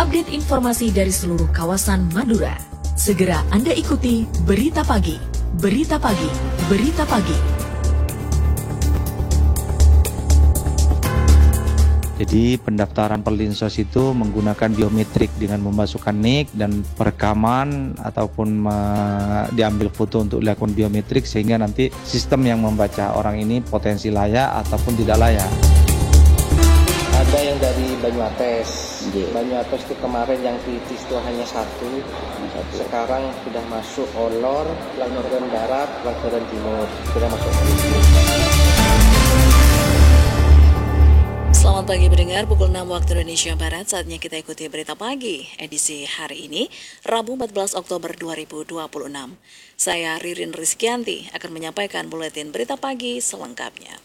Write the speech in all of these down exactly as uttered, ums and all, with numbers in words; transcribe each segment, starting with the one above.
Update informasi dari seluruh kawasan Madura. Segera Anda ikuti Berita Pagi. Berita Pagi. Berita Pagi. Jadi pendaftaran Perlinsos itu menggunakan biometrik dengan memasukkan nik dan perekaman ataupun me- diambil foto untuk dilakukan biometrik sehingga nanti sistem yang membaca orang ini potensi layak ataupun tidak layak. Ada yang dari Banyuates, Banyuates itu kemarin yang kritis itu hanya satu, sekarang sudah masuk Olor, Pelanggaran Barat, Pelanggaran Timur, sudah masuk. Selamat pagi pendengar, pukul enam waktu Indonesia Barat, saatnya kita ikuti Berita Pagi, edisi hari ini, Rabu empat belas Oktober dua ribu dua puluh enam. Saya Ririn Rizkianti akan menyampaikan buletin Berita Pagi selengkapnya.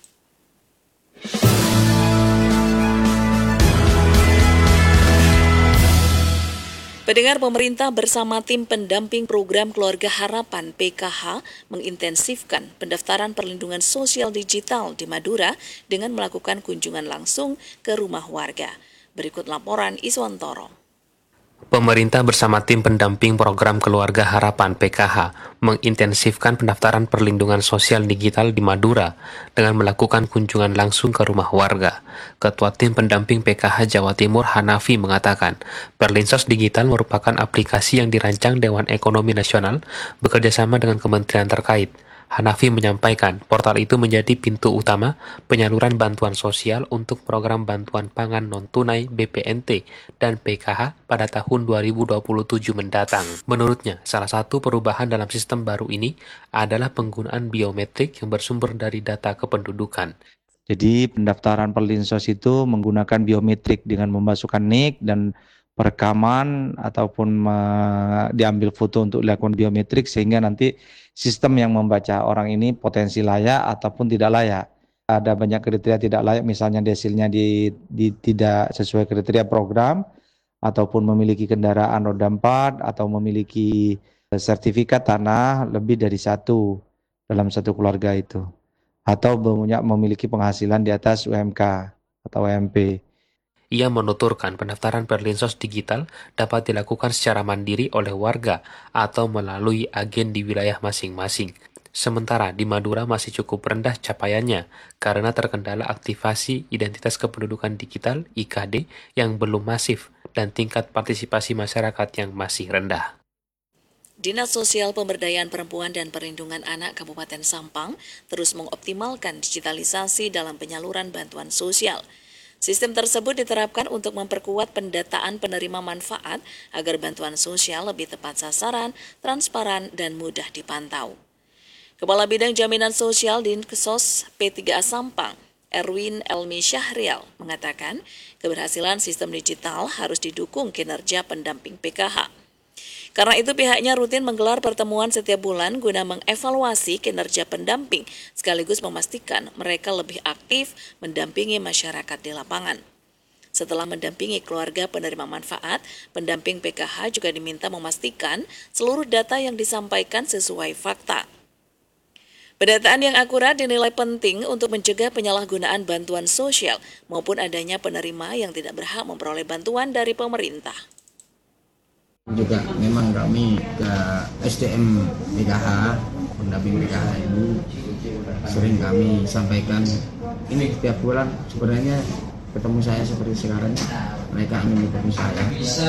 Pendengar, pemerintah bersama tim pendamping program Keluarga Harapan P K H mengintensifkan pendaftaran perlindungan sosial digital di Madura dengan melakukan kunjungan langsung ke rumah warga. Berikut laporan Iswantoro. Pemerintah bersama tim pendamping program Keluarga Harapan P K H mengintensifkan pendaftaran perlindungan sosial digital di Madura dengan melakukan kunjungan langsung ke rumah warga. Ketua tim pendamping P K H Jawa Timur Hanafi mengatakan, Perlinsos Digital merupakan aplikasi yang dirancang Dewan Ekonomi Nasional bekerjasama dengan kementerian terkait. Hanafi menyampaikan, portal itu menjadi pintu utama penyaluran bantuan sosial untuk program bantuan pangan non-tunai B P N T dan P K H pada tahun dua ribu dua puluh tujuh mendatang. Menurutnya, salah satu perubahan dalam sistem baru ini adalah penggunaan biometrik yang bersumber dari data kependudukan. Jadi pendaftaran Perlinsos itu menggunakan biometrik dengan memasukkan nik dan perekaman ataupun me- diambil foto untuk dilakukan biometrik sehingga nanti sistem yang membaca orang ini potensi layak ataupun tidak layak. Ada banyak kriteria tidak layak, misalnya desilnya di, di tidak sesuai kriteria program ataupun memiliki kendaraan roda empat atau memiliki sertifikat tanah lebih dari satu dalam satu keluarga itu, atau punya memiliki penghasilan di atas U M K atau U M P. Ia menuturkan pendaftaran Perlinsos Digital dapat dilakukan secara mandiri oleh warga atau melalui agen di wilayah masing-masing. Sementara di Madura masih cukup rendah capaiannya karena terkendala aktivasi identitas kependudukan digital I K D yang belum masif dan tingkat partisipasi masyarakat yang masih rendah. Dinas Sosial Pemberdayaan Perempuan dan Perlindungan Anak Kabupaten Sampang terus mengoptimalkan digitalisasi dalam penyaluran bantuan sosial. Sistem tersebut diterapkan untuk memperkuat pendataan penerima manfaat agar bantuan sosial lebih tepat sasaran, transparan, dan mudah dipantau. Kepala Bidang Jaminan Sosial Dinkesos P tiga A Sampang, Erwin Elmi Syahrial, mengatakan keberhasilan sistem digital harus didukung kinerja pendamping P K H. Karena itu pihaknya rutin menggelar pertemuan setiap bulan guna mengevaluasi kinerja pendamping sekaligus memastikan mereka lebih aktif mendampingi masyarakat di lapangan. Setelah mendampingi keluarga penerima manfaat, pendamping P K H juga diminta memastikan seluruh data yang disampaikan sesuai fakta. Pendataan yang akurat dinilai penting untuk mencegah penyalahgunaan bantuan sosial maupun adanya penerima yang tidak berhak memperoleh bantuan dari pemerintah. Juga memang kami ke S D M P K H, pendamping P K H itu sering kami sampaikan ini setiap bulan sebenarnya ketemu saya seperti sekarang mereka ingin ketemu saya.